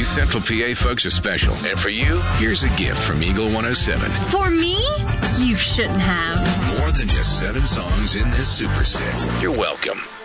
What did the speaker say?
These Central PA folks are special. And for you, here's a gift from Eagle 107. For me? You shouldn't have. More than just 7 songs in this super set. You're welcome.